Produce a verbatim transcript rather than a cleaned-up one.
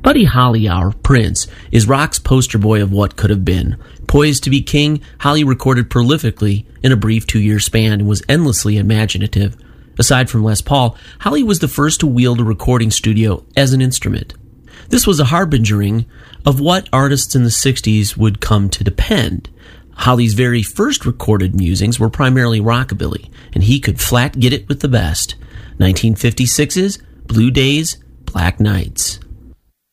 Buddy Holly, our Prince, is rock's poster boy of what could have been. Poised to be king, Holly recorded prolifically in a brief two-year span and was endlessly imaginative. Aside from Les Paul, Holly was the first to wield a recording studio as an instrument. This was a harbingering of what artists in the sixties would come to depend. Holly's very first recorded musings were primarily rockabilly, and he could flat get it with the best. nineteen fifty-six's Blue Days, Black Nights.